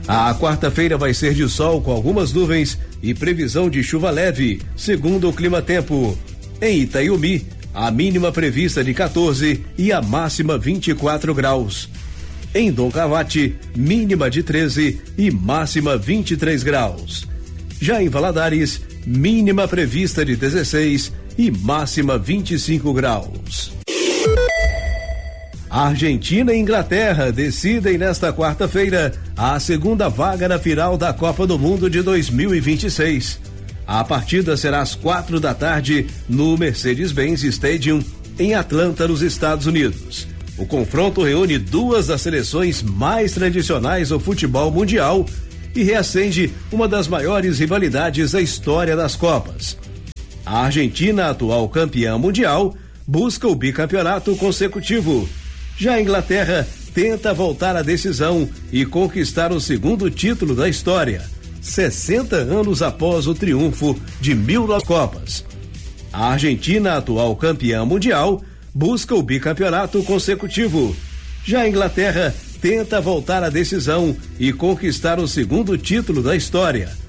A quarta-feira vai ser de sol com algumas nuvens e previsão de chuva leve, segundo o Climatempo. Em Itaiumi, a mínima prevista de 14 e a máxima 24 graus. Em Dom Cavate, mínima de 13 e máxima 23 graus. Já em Valadares, mínima prevista de 16 e máxima 25 graus. Argentina e Inglaterra decidem nesta quarta-feira a segunda vaga na final da Copa do Mundo de 2026. A partida será às 4 da tarde no Mercedes-Benz Stadium, em Atlanta, nos Estados Unidos. O confronto reúne duas das seleções mais tradicionais do futebol mundial e reacende uma das maiores rivalidades da história das Copas. A Argentina, atual campeã mundial, busca o bicampeonato consecutivo. Já a Inglaterra tenta voltar à decisão e conquistar o segundo título da história, 60 anos após o triunfo de 1000 Copas. A Argentina, atual campeã mundial, busca o bicampeonato consecutivo. Já a Inglaterra tenta voltar à decisão e conquistar o segundo título da história,